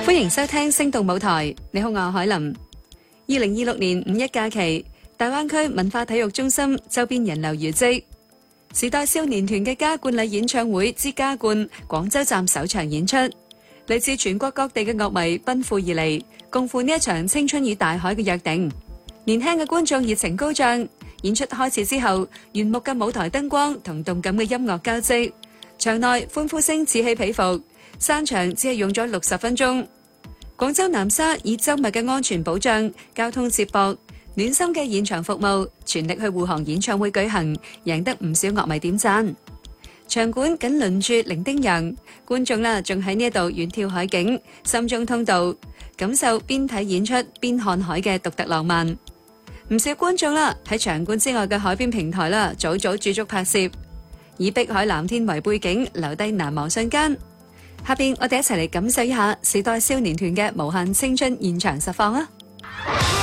歡迎收聽星動舞台，你好，我係海琳。2026年五一假期，大灣區文化體育中心周邊人流如織，時代少年團嘅加冠禮演唱會之加冠廣州站首場演出，嚟自全國各地嘅樂迷奔赴而嚟，共赴呢一場青春與大海嘅約定。年輕嘅觀眾熱情高漲，演出開始之後，炫目嘅舞台燈光同動感嘅音樂交織，場內歡呼聲此起彼伏，散場只係用咗60分鐘。廣州南沙以周密嘅安全保障、交通接駁、暖心嘅現場服務，全力去護航演唱會舉行，贏得唔少樂迷點讚。場館緊鄰住伶仃洋，觀眾仲喺呢度遠眺海景，心中通道，感受邊睇演出邊看海嘅獨特浪漫。唔少觀眾喺場館之外嘅海邊平台早早駐足拍攝，以碧海藍天為背景，留低難忘瞬間。下邊我哋一齊嚟感受一下時代少年團嘅無限青春現場實況啊！